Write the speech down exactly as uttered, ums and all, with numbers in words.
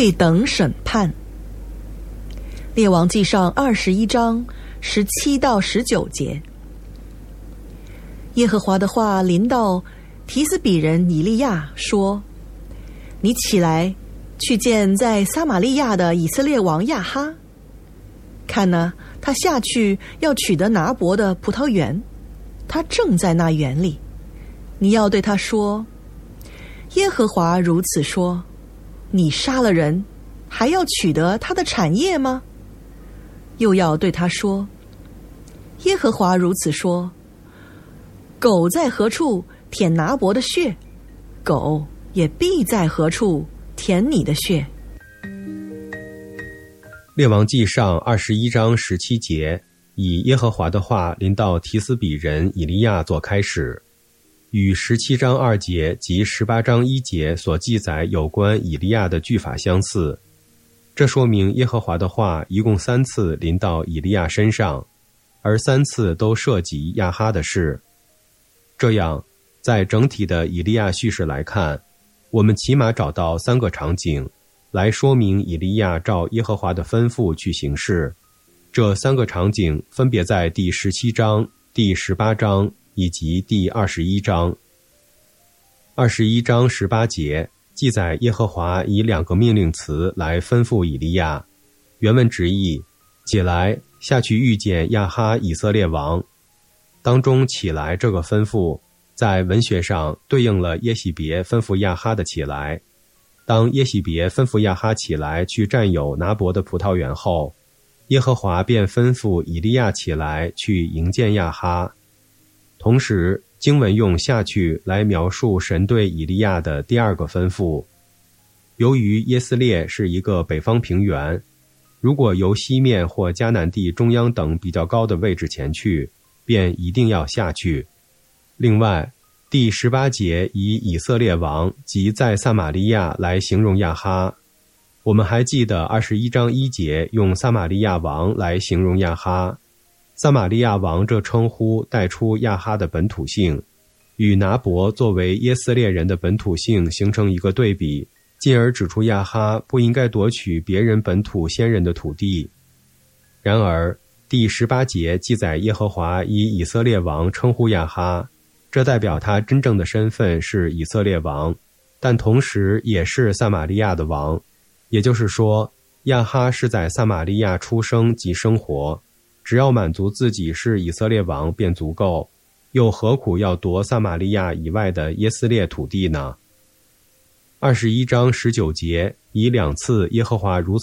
对等审判。列王纪上二十一章十七到十九节。耶和华的话临到提斯比人以利亚说：你起来，去见在撒玛利亚的以色列王亚哈。看哪，他下去要取得拿伯的葡萄园，他正在那园里。你要对他说：耶和华如此说，你杀了人，还要取得他的产业吗？又要对他说：耶和华如此说，狗在何处舔拿伯的血，狗也必在何处舔你的血。 列王纪上二十一章十七节，以耶和华的话临到提斯比人以利亚做开始，与十七章二节及十八章一节所记载有关以利亚的句法相似。这说明耶和华的话一共三次临到以利亚身上，而三次都涉及亚哈的事。这样，在整体的以利亚叙事来看，我们起码找到三个场景来说明以利亚照耶和华的吩咐去行事。这三个场景分别在第十七章、第十八章以及第二十一章。二十一章十八节记载耶和华以两个命令词来吩咐以利亚，原文直译：起来，下去遇见亚哈以色列王。当中起来这个吩咐在文学上对应了耶洗别吩咐亚哈的起来。当耶洗别吩咐亚哈起来去占有拿伯的葡萄园后，耶和华便吩咐以利亚起来去迎见亚哈。同时经文用下去来描述神对以利亚的第二个吩咐。由于耶斯列是一个北方平原，如果由西面或迦南地中央等比较高的位置前去，便一定要下去。另外，第十八节以以色列王及在撒玛利亚来形容亚哈。我们还记得二十一章一节用撒玛利亚王来形容亚哈。撒玛利亚王这称呼带出亚哈的本土性，与拿伯作为耶斯列人的本土性形成一个对比，进而指出亚哈不应该夺取别人本土先人的土地。然而第十八节记载耶和华以以色列王称呼亚哈，这代表他真正的身份是以色列王，但同时也是撒玛利亚的王。也就是说，亚哈是在撒玛利亚出生及生活，只要满足自己是以色列王便足够，又何苦要夺撒玛利亚以外的耶斯列土地呢？二十一章十九节以两次耶和华如